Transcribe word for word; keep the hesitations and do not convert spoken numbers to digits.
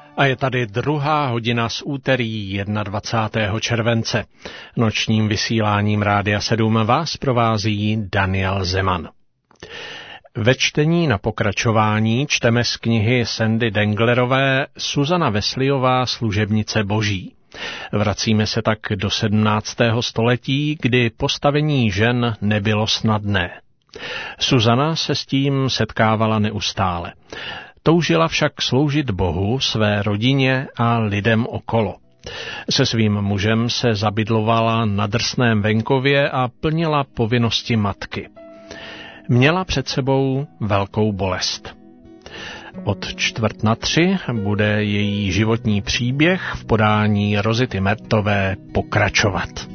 A je tady druhá hodina z úterý dvacátého prvního července. Nočním vysíláním Rádia sedm vás provází Daniel Zeman. Ve čtení na pokračování čteme z knihy Sandy Denglerové Susana Wesleyová, služebnice Boží. Vracíme se tak do sedmnáctého století, kdy postavení žen nebylo snadné. Susana se s tím setkávala neustále. Toužila však sloužit Bohu, své rodině a lidem okolo. Se svým mužem se zabydlovala na drsném venkově a plnila povinnosti matky. Měla před sebou velkou bolest. Od čtvrt na tři bude její životní příběh v podání Rozity Mertové pokračovat.